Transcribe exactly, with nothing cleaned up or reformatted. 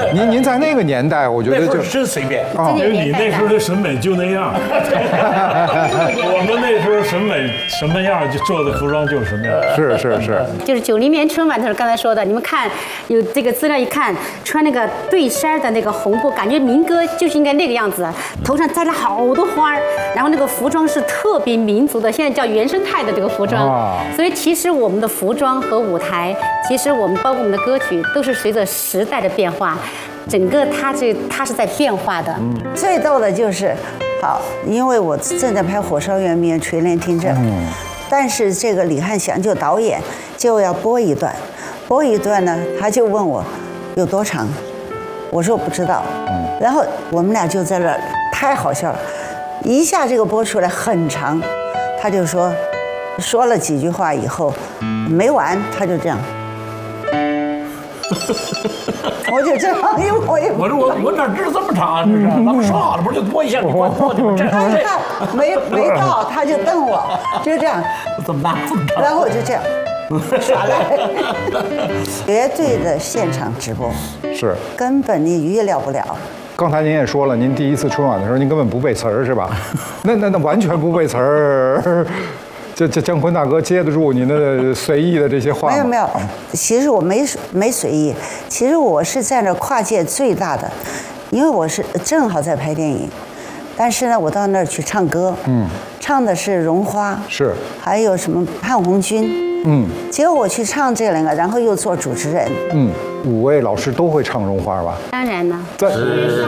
您您在那个年代，我觉得就真随便。 因为你那时候的审美就那样，我们那时候审美什么样，就做的服装就是什么样。 是是是， 就是九零年春晚的时候，刚才说的，你们看有这个资料一看，穿那个对衫的那个红布，感觉民歌就是应该那个样子，头上栽了好多花儿，然后那个服装是特别民族的，现在叫原生态的这个服装。 啊、 所以其实我们的服装和舞台，其实我们包括我们的歌曲，都是随着时代的变化，整个它这它是在变化的。 嗯，最逗的就是，好，因为我正在拍《火烧圆明园》垂帘听政，嗯，但是这个李翰祥就导演就要播一段，播一段呢，他就问我有多长，我说我不知道，嗯，然后我们俩就在那儿，太好笑了，一下这个播出来很长，他就说。说了几句话以后，没完，他就这样，我就这样，因为我也我说我我哪知道这么长啊？这是咱们说好了不是就播一下，你光播你们这他看没没到，他就瞪我，就这样， 怎么办？ 然后我就这样耍赖，绝对的现场直播， 是根本你预料不了。 刚才您也说了，您第一次春晚的时候，您根本不背词儿是吧？那那那完全不背词儿。这这姜昆大哥接得住您的随意的这些话吗？ 没有没有，其实我没没随意，其实我是在那跨界最大的，因为我是正好在拍电影，但是呢，我到那儿去唱歌，嗯，唱的是《绒花》， 是， 还有什么盼红军，嗯，结果我去唱这两个，然后又做主持人， 嗯，五位老师都会唱《绒花》吧？ 当然呢。 在。